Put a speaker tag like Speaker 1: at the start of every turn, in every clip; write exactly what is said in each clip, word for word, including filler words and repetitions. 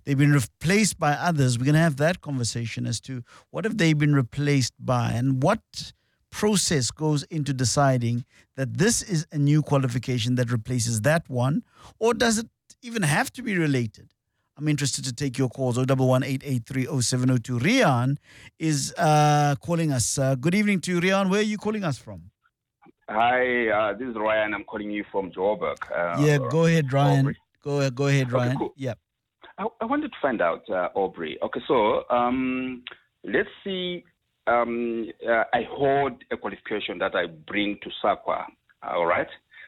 Speaker 1: they've been replaced by others. We're going to have that conversation as to what have they been replaced by and what process goes into deciding that this is a new qualification that replaces that one, or does it even have to be related? I'm interested to take your calls. oh one one, eight eight three, oh seven oh two. Rian is uh, calling us. Uh, good evening to you, Rian. Where are you calling us from?
Speaker 2: Hi, uh, this is Ryan. I'm calling you from Joburg. Uh,
Speaker 1: yeah, go ahead, Ryan.
Speaker 2: Aubrey.
Speaker 1: Go, go ahead, Ryan.
Speaker 2: Okay, cool.
Speaker 1: Yep.
Speaker 2: I, I wanted to find out, uh, Aubrey. Okay, so um, let's see. Um, uh, I hold a qualification that I bring to SAQA, all right,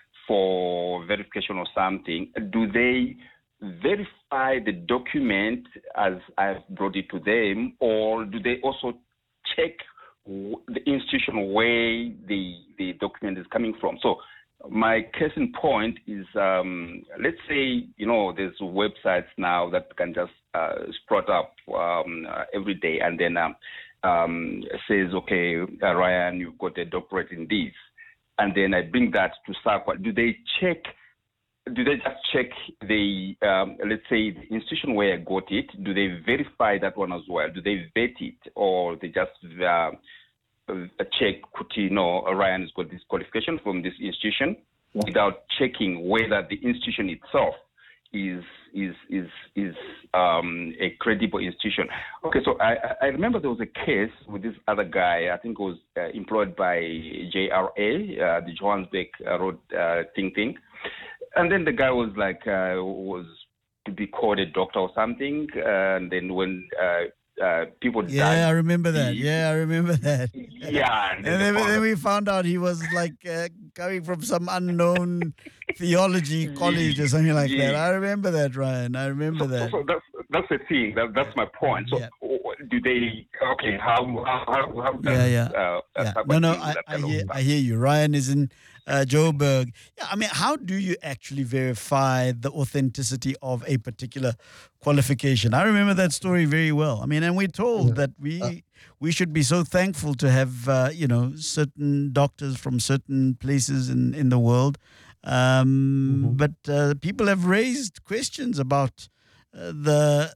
Speaker 2: for verification or something. Do they verify the document as I've brought it to them, or do they also check the institution where the, the document is coming from? So my case in point is, um, let's say, you know, there's websites now that can just uh, sprout up um, uh, every day and then um, um, says, okay, uh, Ryan, you've got a doctorate in this. And then I bring that to SAQA. Do they check, do they just check the, um, let's say, the institution where I got it? Do they verify that one as well? Do they vet it, or they just uh, check, you know, Ryan has got this qualification from this institution without checking whether the institution itself is is is is um, a credible institution? Okay, so I, I remember there was a case with this other guy. I think it was uh, employed by J R A, uh, the Johannesburg uh, Road uh, think tank. And then the guy was like, uh, was to be called a doctor or something. Uh, and then when uh, uh, people
Speaker 1: Yeah,
Speaker 2: died,
Speaker 1: I remember that.
Speaker 2: he,
Speaker 1: Yeah, I remember that.
Speaker 2: Yeah.
Speaker 1: And, and then, then, then we found out he was like uh, coming from some unknown theology college or something like
Speaker 2: yeah.
Speaker 1: that. I remember that, Ryan. I remember
Speaker 2: so,
Speaker 1: that.
Speaker 2: So that's, that's the thing. That, that's my point. So
Speaker 1: yeah.
Speaker 2: do they, okay, how, how, how, how does,
Speaker 1: yeah, yeah.
Speaker 2: Uh,
Speaker 1: yeah. No, no, I, I, hear, I hear you. Ryan is in uh, Joburg. Yeah, I mean, how do you actually verify the authenticity of a particular qualification? I remember that story very well. I mean, and we're told yeah. that we uh, we should be so thankful to have, uh, you know, certain doctors from certain places in, in the world. Um, mm-hmm. But uh, people have raised questions about uh, the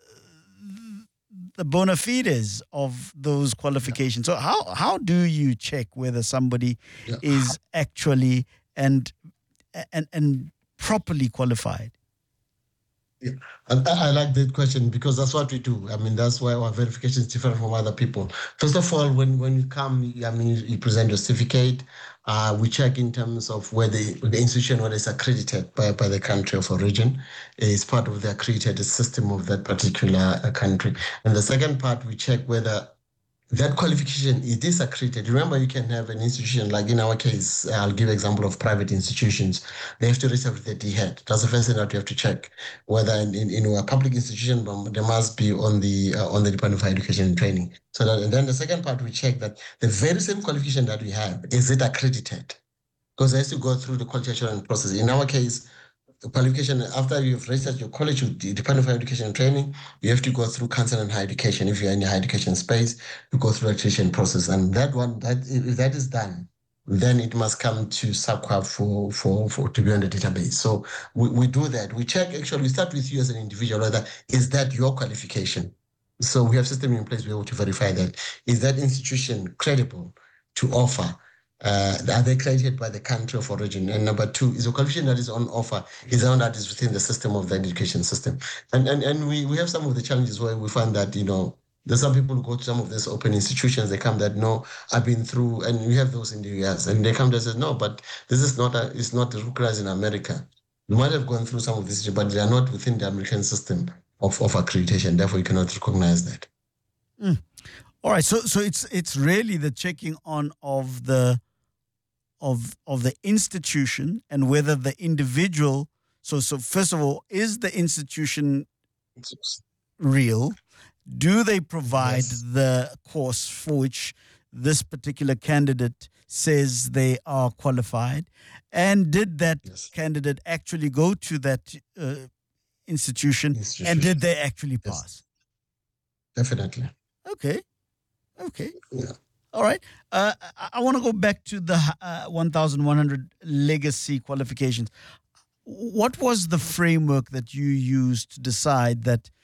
Speaker 1: the bona fides of those qualifications. Yeah. So how how do you check whether somebody yeah. is actually and and and properly qualified?
Speaker 3: Yeah. I, I like that question because that's what we do. I mean, that's why our verification is different from other people. First of all, when, when you come, I mean, you, you present your certificate. Uh, we check in terms of whether the institution, whether it's accredited by, by the country of origin, is part of the accredited system of that particular uh, country. And the second part, we check whether that qualification, it is accredited. Remember, you can have an institution, like in our case, I'll give an example of private institutions. They have to register with the D HET. That's the first thing that you have to check. Whether in, in, in a public institution, there must be on the uh, on the Department of Education and Training. So that, and then the second part, we check that the very same qualification that we have, is it accredited? Because it has to go through the quality assurance process. In our case, qualification, after you've registered your college with the Department of Education and Training, you have to go through council and higher education. If you're in the higher education space, you go through accreditation process. And that one, that if that is done, then it must come to SAQA for, for, for to be on the database. So we, we do that. We check, actually, we start with you as an individual, whether is that your qualification? So we have system in place to be able to verify that. Is that institution credible to offer? Uh, are they accredited by the country of origin? And number two, is a qualification that is on offer, is the one that is within the system of the education system. And and, and we, we have some of the challenges where we find that, you know, there's some people who go to some of these open institutions, they come that, no, I've been through, and we have those in the U S, and they come to say, no, but this is not, a, it's not recognized in America. You might have gone through some of this, but they are not within the American system of, of accreditation. Therefore, you cannot recognize that.
Speaker 1: Mm. All right, so so it's it's really the checking on of the of of the institution and whether the individual. So so first of all, is the institution real? Do they provide yes. the course for which this particular candidate says they are qualified? And did that yes. candidate actually go to that uh, institution, institution and did they actually pass?
Speaker 3: Yes. Definitely.
Speaker 1: Okay. Okay.
Speaker 3: Yeah.
Speaker 1: All right. Uh, I, I want to go back to the uh, one thousand one hundred legacy qualifications. What was the framework that you used to decide that